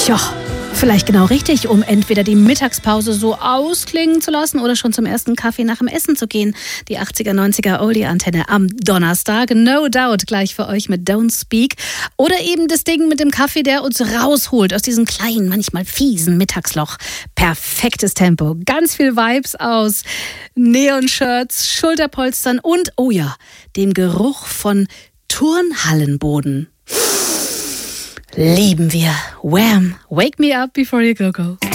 Tja, vielleicht genau richtig, um entweder die Mittagspause so ausklingen zu lassen oder schon zum ersten Kaffee nach dem Essen zu gehen. Die 80er, 90er Oldie-Antenne am Donnerstag. No doubt gleich für euch mit Don't Speak. Oder eben das Ding mit dem Kaffee, der uns rausholt aus diesem kleinen, manchmal fiesen Mittagsloch. Perfektes Tempo. Ganz viel Vibes aus Neon-Shirts, Schulterpolstern und, oh ja, dem Geruch von Turnhallenboden. Lieben wir. Wham! Wake me up before you go.